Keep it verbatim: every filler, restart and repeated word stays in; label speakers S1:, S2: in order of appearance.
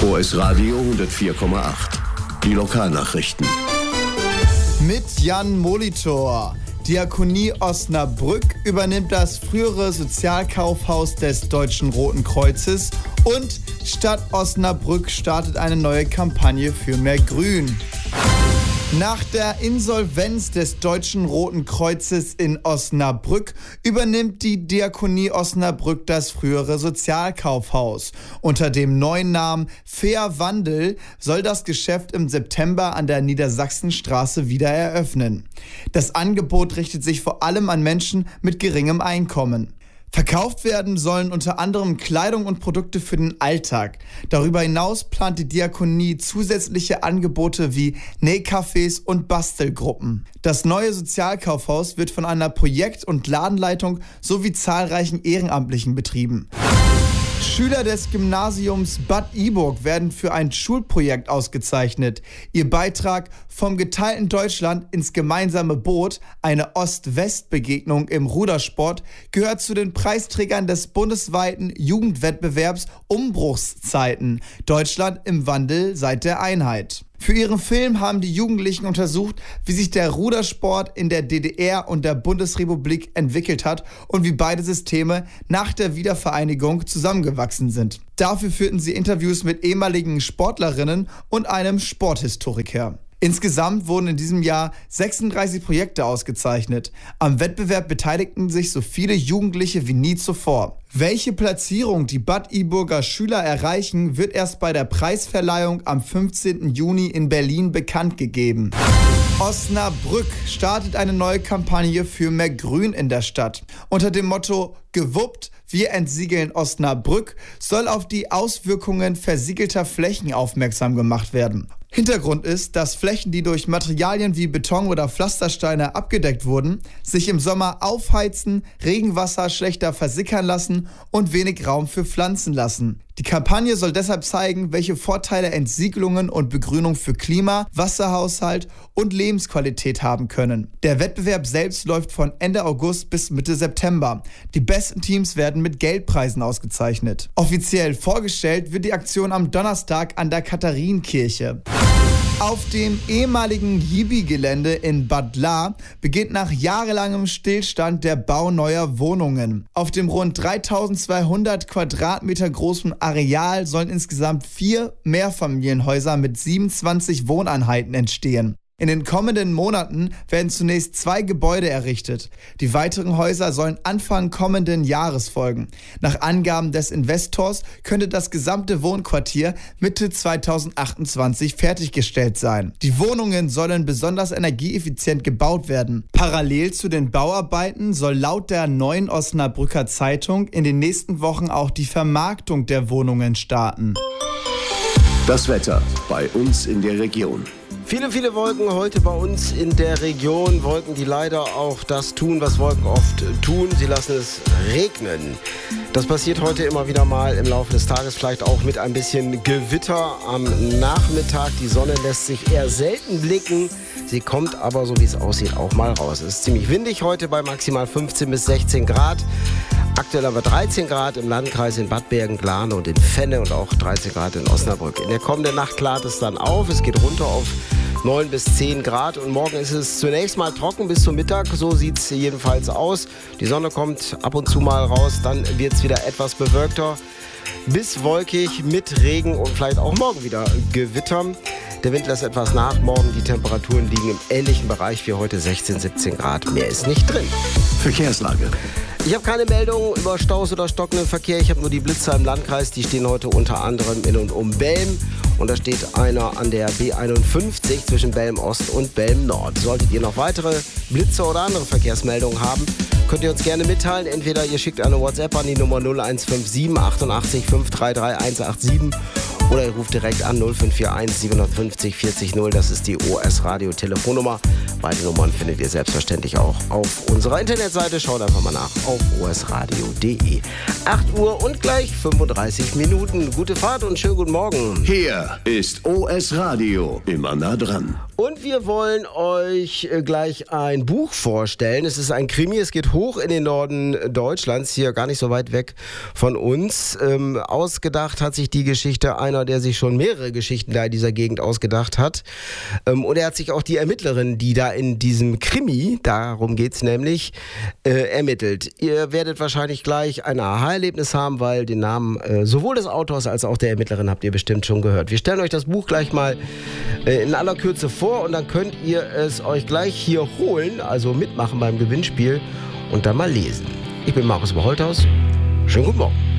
S1: O S Radio hundertvier Komma acht. Die Lokalnachrichten.
S2: Mit Jan Molitor. Diakonie Osnabrück übernimmt das frühere Sozialkaufhaus des Deutschen Roten Kreuzes und Stadt Osnabrück startet eine neue Kampagne für mehr Grün. Nach der Insolvenz des Deutschen Roten Kreuzes in Osnabrück übernimmt die Diakonie Osnabrück das frühere Sozialkaufhaus. Unter dem neuen Namen Fair Wandel soll das Geschäft im September an der Niedersachsenstraße wieder eröffnen. Das Angebot richtet sich vor allem an Menschen mit geringem Einkommen. Verkauft werden sollen unter anderem Kleidung und Produkte für den Alltag. Darüber hinaus plant die Diakonie zusätzliche Angebote wie Nähcafés und Bastelgruppen. Das neue Sozialkaufhaus wird von einer Projekt- und Ladenleitung sowie zahlreichen Ehrenamtlichen betrieben. Schüler des Gymnasiums Bad Iburg werden für ein Schulprojekt ausgezeichnet. Ihr Beitrag vom geteilten Deutschland ins gemeinsame Boot, eine Ost-West-Begegnung im Rudersport, gehört zu den Preisträgern des bundesweiten Jugendwettbewerbs Umbruchszeiten. Deutschland im Wandel seit der Einheit. Für ihren Film haben die Jugendlichen untersucht, wie sich der Rudersport in der D D R und der Bundesrepublik entwickelt hat und wie beide Systeme nach der Wiedervereinigung zusammengewachsen sind. Dafür führten sie Interviews mit ehemaligen Sportlerinnen und einem Sporthistoriker. Insgesamt wurden in diesem Jahr sechsunddreißig Projekte ausgezeichnet. Am Wettbewerb beteiligten sich so viele Jugendliche wie nie zuvor. Welche Platzierung die Bad Iburger Schüler erreichen, wird erst bei der Preisverleihung am fünfzehnten Juni in Berlin bekannt gegeben. Osnabrück startet eine neue Kampagne für mehr Grün in der Stadt. Unter dem Motto „Gewuppt, wir entsiegeln Osnabrück“ soll auf die Auswirkungen versiegelter Flächen aufmerksam gemacht werden. Hintergrund ist, dass Flächen, die durch Materialien wie Beton oder Pflastersteine abgedeckt wurden, sich im Sommer aufheizen, Regenwasser schlechter versickern lassen und wenig Raum für Pflanzen lassen. Die Kampagne soll deshalb zeigen, welche Vorteile Entsiegelungen und Begrünung für Klima, Wasserhaushalt und Lebensqualität haben können. Der Wettbewerb selbst läuft von Ende August bis Mitte September. Die besten Teams werden mit Geldpreisen ausgezeichnet. Offiziell vorgestellt wird die Aktion am Donnerstag an der Katharinenkirche. Auf dem ehemaligen Jibi-Gelände in Bad Lahr beginnt nach jahrelangem Stillstand der Bau neuer Wohnungen. Auf dem rund dreitausendzweihundert Quadratmeter großen Areal sollen insgesamt vier Mehrfamilienhäuser mit siebenundzwanzig Wohneinheiten entstehen. In den kommenden Monaten werden zunächst zwei Gebäude errichtet. Die weiteren Häuser sollen Anfang kommenden Jahres folgen. Nach Angaben des Investors könnte das gesamte Wohnquartier Mitte zweitausendachtundzwanzig fertiggestellt sein. Die Wohnungen sollen besonders energieeffizient gebaut werden. Parallel zu den Bauarbeiten soll laut der Neuen Osnabrücker Zeitung in den nächsten Wochen auch die Vermarktung der Wohnungen starten.
S1: Das Wetter bei uns in der Region.
S3: Viele, viele Wolken heute bei uns in der Region. Wolken, die leider auch das tun, was Wolken oft tun. Sie lassen es regnen. Das passiert heute immer wieder mal im Laufe des Tages, vielleicht auch mit ein bisschen Gewitter am Nachmittag. Die Sonne lässt sich eher selten blicken. Sie kommt aber, so wie es aussieht, auch mal raus. Es ist ziemlich windig heute bei maximal fünfzehn bis sechzehn Grad. Aktuell aber dreizehn Grad im Landkreis in Bad Bergen-Glane und in Fenne und auch dreizehn Grad in Osnabrück. In der kommenden Nacht klart es dann auf. Es geht runter auf neun bis zehn Grad und morgen ist es zunächst mal trocken bis zum Mittag. So sieht es jedenfalls aus. Die Sonne kommt ab und zu mal raus. Dann wird es wieder etwas bewölkter bis wolkig mit Regen und vielleicht auch morgen wieder Gewitter. Der Wind lässt etwas nach. Morgen die Temperaturen liegen im ähnlichen Bereich wie heute, sechzehn, siebzehn Grad. Mehr ist nicht drin.
S1: Verkehrslage.
S3: Ich habe keine Meldung über Staus oder stockenden Verkehr. Ich habe nur die Blitzer im Landkreis. Die stehen heute unter anderem in und um Belm. Und da steht einer an der B einundfünfzig zwischen Belm Ost und Belm Nord. Solltet ihr noch weitere Blitzer oder andere Verkehrsmeldungen haben, könnt ihr uns gerne mitteilen. Entweder ihr schickt eine WhatsApp an die Nummer null eins fünf sieben achtundachtzig fünf drei drei eins acht sieben oder ihr ruft direkt an null fünf vier eins siebenundfünfzig vierzig null. Das ist die O S Radio Telefonnummer. Beide Nummern findet ihr selbstverständlich auch auf unserer Internetseite. Schaut einfach mal nach auf o s radio punkt d e. acht Uhr und gleich fünfunddreißig Minuten. Gute Fahrt und schönen guten Morgen.
S1: Hier ist O S Radio, immer nah dran.
S3: Und wir wollen euch gleich ein Buch vorstellen. Es ist ein Krimi, es geht hoch in den Norden Deutschlands, hier gar nicht so weit weg von uns. Ähm, ausgedacht hat sich die Geschichte einer, der sich schon mehrere Geschichten da in dieser Gegend ausgedacht hat. Ähm, und er hat sich auch die Ermittlerin, die da in diesem Krimi, darum geht's nämlich, äh, ermittelt. Ihr werdet wahrscheinlich gleich ein Aha-Erlebnis haben, weil den Namen äh, sowohl des Autors als auch der Ermittlerin habt ihr bestimmt schon gehört. Wir stellen euch das Buch gleich mal äh, in aller Kürze vor. Und dann könnt ihr es euch gleich hier holen, also mitmachen beim Gewinnspiel und dann mal lesen. Ich bin Markus Holthaus. Schönen guten Morgen.